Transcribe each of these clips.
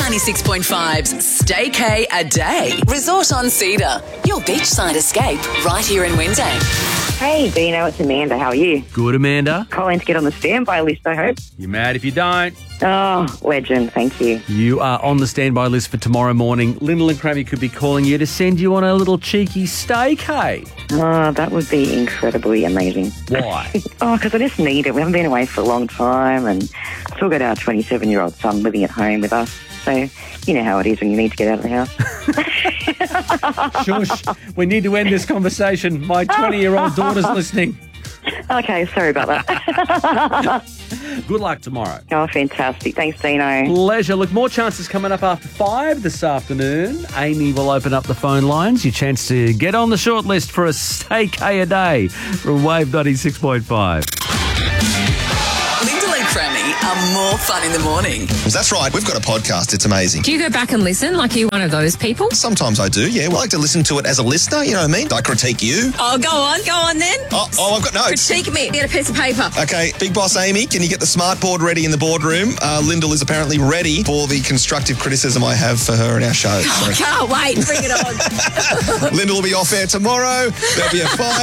96.5's Staycay a Day. Resort on Cedar. Your beachside escape right here in Windang. Hey, Dino, it's Amanda. How are you? Good, Amanda. Calling to get on the standby list, I hope. You're mad if you don't. Oh, legend. Thank you. You are on the standby list for tomorrow morning. Lyndall and Crammy could be calling you to send you on a little cheeky staycay. Oh, that would be incredibly amazing. Why? Because I just need it. We haven't been away for a long time and still got our 27-year-old son living at home with us. So you know how it is when you need to get out of the house. Shush. We need to end this conversation. My 20-year-old daughter's listening. Okay, sorry about that. Good luck tomorrow. Oh, fantastic. Thanks, Dino. Pleasure. Look, more chances coming up after 5 this afternoon. Amy will open up the phone lines. Your chance to get on the shortlist for a staycay a day from Wave 96.5. Lyndall and Crammy are more fun in the morning. That's right. We've got a podcast. It's amazing. Do you go back and listen like you're one of those people? Sometimes I do, yeah. We like to listen to it as a listener, you know what I mean? I critique you. Oh, go on then. Oh, I've got notes. Critique me. Get a piece of paper. Okay, Big Boss Amy, can you get the smart board ready in the boardroom? Lyndall is apparently ready for the constructive criticism I have for her in our show. I can't wait. Bring it on. Lyndall will be off air tomorrow. There'll be a fight.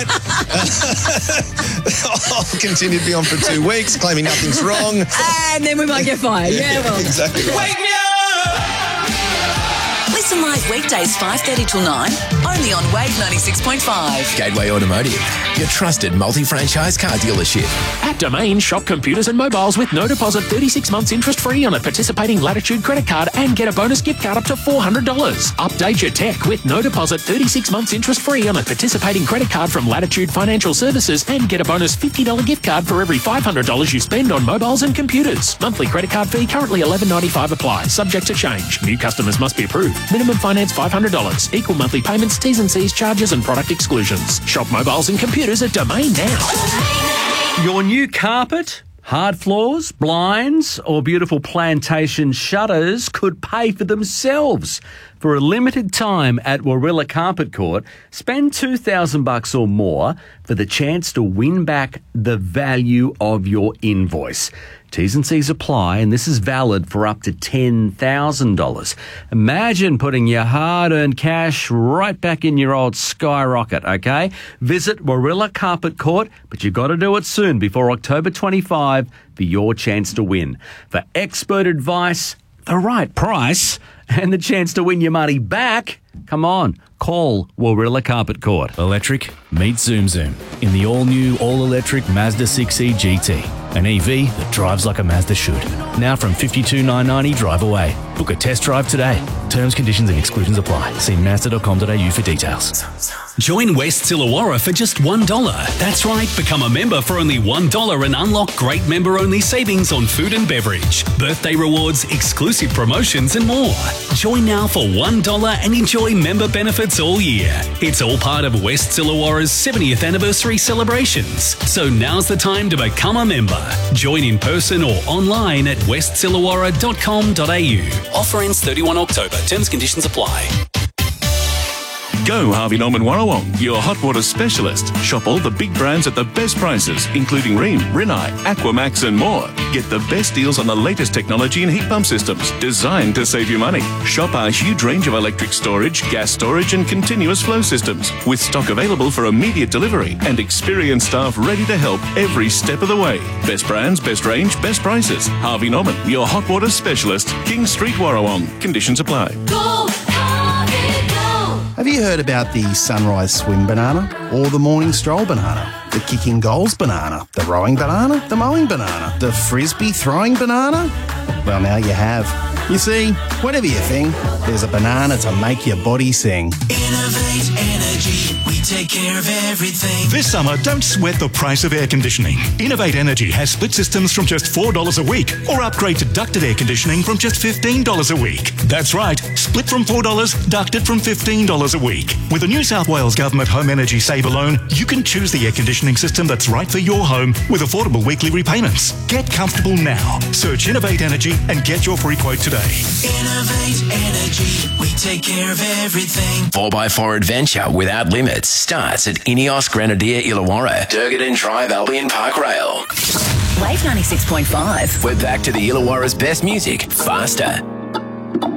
I'll continue to be on for 2 weeks, claiming nothing's wrong. And then we might get fired. Yeah, well. Exactly right. Wake me up! Listen live weekdays 5:30 till 9, only on Wave 96.5. Gateway Automotive, your trusted multi-franchise car dealership. At Domain, shop computers and mobiles with no deposit, 36 months interest-free on a participating Latitude credit card and get a bonus gift card up to $400. Update your tech with no deposit, 36 months interest-free on a participating credit card from Latitude Financial Services and get a bonus $50 gift card for every $500 you spend on mobiles and computers. Monthly credit card fee currently $11.95 applies, subject to change. New customers must be approved. Minimum finance $500. Equal monthly payments, T's and C's, charges and product exclusions. Shop mobiles and computers at Domain now. Your new carpet, hard floors, blinds, or beautiful plantation shutters could pay for themselves. For a limited time at Warilla Carpet Court, spend $2,000 or more for the chance to win back the value of your invoice. T's and C's apply, and this is valid for up to $10,000. Imagine putting your hard-earned cash right back in your old skyrocket, okay? Visit Warilla Carpet Court, but you've got to do it soon before October 25 for your chance to win. For expert advice, the right price, and the chance to win your money back, come on, call Warilla Carpet Court. Electric, meet Zoom Zoom in the all-new, all-electric Mazda 6e GT. An EV that drives like a Mazda should. Now from $52,990 drive away. Book a test drive today. Terms, conditions and exclusions apply. See Mazda.com.au for details. Join West Illawarra for just $1. That's right, become a member for only $1 and unlock great member-only savings on food and beverage, birthday rewards, exclusive promotions and more. Join now for $1 and enjoy member benefits all year. It's all part of West Illawarra's 70th anniversary celebrations. So now's the time to become a member. Join in person or online at westillawarra.com.au. Offer ends 31 October. Terms, conditions apply. Go Harvey Norman Warrawong, your hot water specialist. Shop all the big brands at the best prices, including Rheem, Rinnai, Aquamax and more. Get the best deals on the latest technology and heat pump systems, designed to save you money. Shop our huge range of electric storage, gas storage and continuous flow systems, with stock available for immediate delivery and experienced staff ready to help every step of the way. Best brands, best range, best prices. Harvey Norman, your hot water specialist. King Street Warrawong. Conditions apply. Have you heard about the sunrise swim banana or the morning stroll banana, the kicking goals banana, the rowing banana, the mowing banana, the frisbee throwing banana? Well, now you have. You see, whatever you think, there's a banana to make your body sing. Innovate Energy, we take care of everything. This summer, don't sweat the price of air conditioning. Innovate Energy has split systems from just $4 a week, or upgrade to ducted air conditioning from just $15 a week. That's right, split from $4, ducted from $15 a week. With a New South Wales Government Home Energy Saver loan, you can choose the air conditioning system that's right for your home with affordable weekly repayments. Get comfortable now. Search Innovate Energy and get your free quote today. Innovate Energy, we take care of everything. 4x4 adventure without limits starts at Ineos Grenadier Illawarra, Durgadin Drive Albion Park Rail. Wave 96.5. We're back to the Illawarra's best music, faster.